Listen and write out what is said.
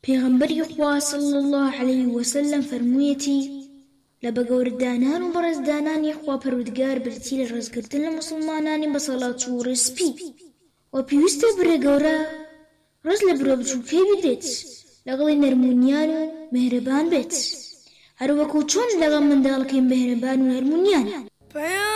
پێغەمبەری خوا صلی الله علیه وسلم فەرموویەتی لە بەگەوردانان و بەڕێزدانانی خوا پەروەردگار برتی لە ڕێزگرتن لە موسڵمانانی بەسەڵات و ڕێسپی و پێویستە برێ گەورە ڕێز لە برۆ بچووکەی بدرێت لەگەڵی نەرمونیان و مێهرەبان بێت هەروەکو چۆن لەگەڵ منداڵەکەی مێهرەبان و نەرمونیانە.